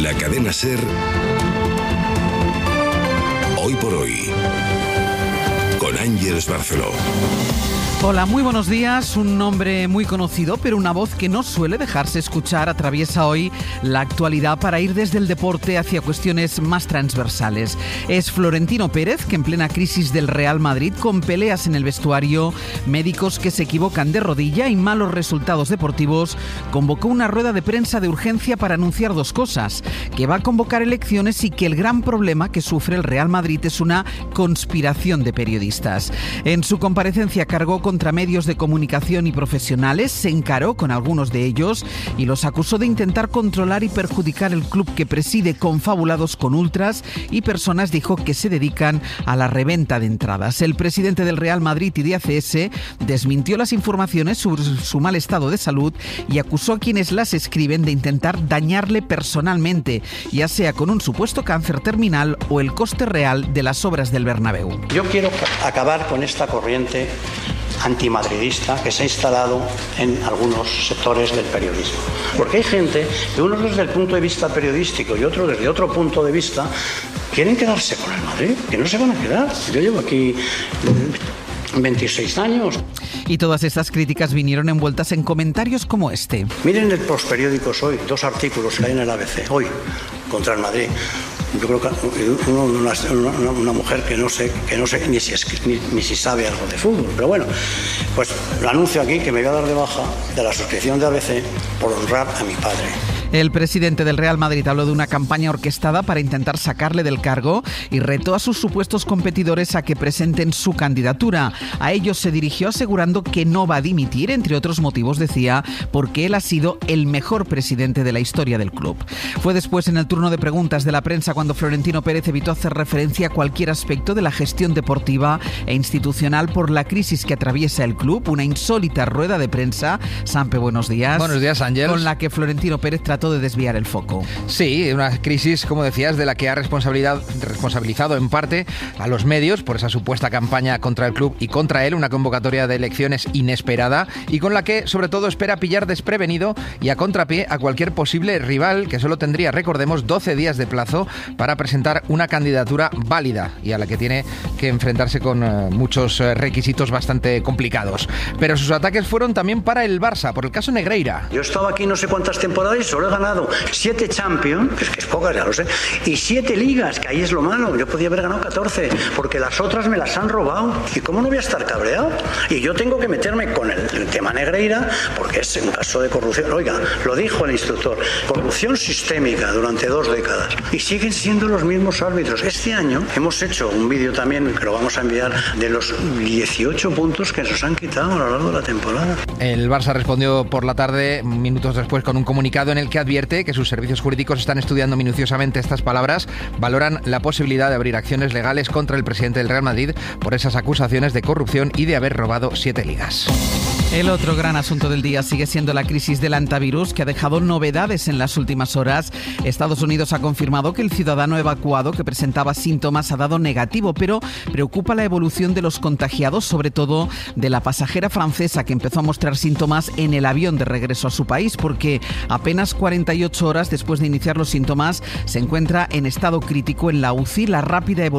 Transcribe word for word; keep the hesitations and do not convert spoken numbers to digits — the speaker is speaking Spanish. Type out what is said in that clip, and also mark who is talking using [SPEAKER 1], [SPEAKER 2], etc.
[SPEAKER 1] la cadena SER, Hoy por Hoy, con Ángeles Barceló.
[SPEAKER 2] Hola, muy buenos días. Un nombre muy conocido, pero una voz que no suele dejarse escuchar atraviesa hoy la actualidad para ir desde el deporte hacia cuestiones más transversales. Es Florentino Pérez, que en plena crisis del Real Madrid, con peleas en el vestuario, médicos que se equivocan de rodilla y malos resultados deportivos, convocó una rueda de prensa de urgencia para anunciar dos cosas: que va a convocar elecciones y que el gran problema que sufre el Real Madrid es una conspiración de periodistas. En su comparecencia cargó contra medios de comunicación y profesionales, se encaró con algunos de ellos y los acusó de intentar controlar y perjudicar el club que preside, confabulados con ultras y personas, dijo, que se dedican a la reventa de entradas. El presidente del Real Madrid y de A C S desmintió las informaciones sobre su mal estado de salud y acusó a quienes las escriben de intentar dañarle personalmente, ya sea con un supuesto cáncer terminal o el coste real de las obras del Bernabéu.
[SPEAKER 3] Yo quiero acabar con esta corriente antimadridista que se ha instalado en algunos sectores del periodismo. Porque hay gente que, unos desde el punto de vista periodístico y otro desde otro punto de vista, quieren quedarse con el Madrid, que no se van a quedar. Yo llevo aquí veintiséis años.
[SPEAKER 2] Y todas estas críticas vinieron envueltas en comentarios como este.
[SPEAKER 3] Miren el Postperiódicos hoy, dos artículos que hay en el A B C, hoy, contra el Madrid. Yo creo que uno, una, una, una mujer que no sé, que no sé ni si, es, ni, ni si sabe algo de fútbol, pero bueno, pues lo anuncio aquí que me voy a dar de baja de la suscripción de A B C por honrar a mi padre.
[SPEAKER 2] El presidente del Real Madrid habló de una campaña orquestada para intentar sacarle del cargo y retó a sus supuestos competidores a que presenten su candidatura. A ellos se dirigió asegurando que no va a dimitir, entre otros motivos, decía, porque él ha sido el mejor presidente de la historia del club. Fue después, en el turno de preguntas de la prensa, cuando Florentino Pérez evitó hacer referencia a cualquier aspecto de la gestión deportiva e institucional por la crisis que atraviesa el club. Una insólita rueda de prensa, Sampe, buenos días.
[SPEAKER 4] Buenos días, Ángel.
[SPEAKER 2] Con la que Florentino Pérez trató de desviar el foco.
[SPEAKER 4] Sí, una crisis, como decías, de la que ha responsabilidad, responsabilizado en parte a los medios por esa supuesta campaña contra el club y contra él, una convocatoria de elecciones inesperada y con la que sobre todo espera pillar desprevenido y a contrapié a cualquier posible rival que solo tendría, recordemos, doce días de plazo para presentar una candidatura válida y a la que tiene que enfrentarse con uh, muchos uh, requisitos bastante complicados. Pero sus ataques fueron también para el Barça, por el caso Negreira.
[SPEAKER 3] Yo he estado aquí no sé cuántas temporadas y solo he ganado siete Champions, que es que es pocas, ya lo sé, y siete ligas, que ahí es lo malo. Yo podía haber ganado catorce, porque las otras me las han robado. ¿Y cómo no voy a estar cabreado? Y yo tengo que meterme con el, el tema Negreira, porque es un caso de corrupción. Oiga, lo dijo el instructor, corrupción sistémica durante dos décadas. Y siguen siendo los mismos árbitros. Este año hemos hecho un vídeo también, que lo vamos a enviar, de los dieciocho puntos que nos han quitado a lo largo de la temporada.
[SPEAKER 4] El Barça respondió por la tarde, minutos después, con un comunicado en el que advierte que sus servicios jurídicos están estudiando minuciosamente estas palabras, valoran la posibilidad de abrir acciones legales contra el presidente del Real Madrid por esas acusaciones de corrupción y de haber robado siete ligas.
[SPEAKER 2] El otro gran asunto del día sigue siendo la crisis del antivirus, que ha dejado novedades en las últimas horas. Estados Unidos ha confirmado que el ciudadano evacuado que presentaba síntomas ha dado negativo, pero preocupa la evolución de los contagiados, sobre todo de la pasajera francesa que empezó a mostrar síntomas en el avión de regreso a su país, porque apenas cuarenta y ocho horas después de iniciar los síntomas se encuentra en estado crítico en la U C I. La rápida evolución